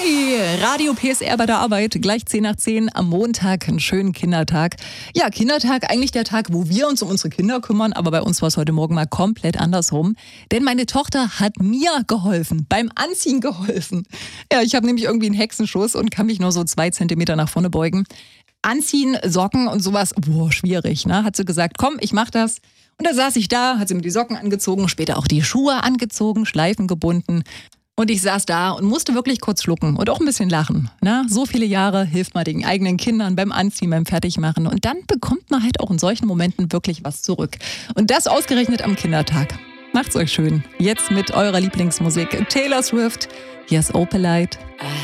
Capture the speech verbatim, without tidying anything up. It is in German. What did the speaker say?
Hi, Radio P S R bei der Arbeit, gleich zehn nach zehn am Montag, einen schönen Kindertag. Ja, Kindertag, eigentlich der Tag, wo wir uns um unsere Kinder kümmern, aber bei uns war es heute Morgen mal komplett andersrum. Denn meine Tochter hat mir geholfen, beim Anziehen geholfen. Ja, ich habe nämlich irgendwie einen Hexenschuss und kann mich nur so zwei Zentimeter nach vorne beugen. Anziehen, Socken und sowas, boah, schwierig, ne? Hat sie gesagt, komm, ich mach das. Und da saß ich da, hat sie mir die Socken angezogen, später auch die Schuhe angezogen, Schleifen gebunden. Und ich saß da und musste wirklich kurz schlucken und auch ein bisschen lachen. Na, so viele Jahre hilft man den eigenen Kindern beim Anziehen, beim Fertigmachen. Und dann bekommt man halt auch in solchen Momenten wirklich was zurück. Und das ausgerechnet am Kindertag. Macht's euch schön. Jetzt mit eurer Lieblingsmusik. Taylor Swift, Yes, Opalite.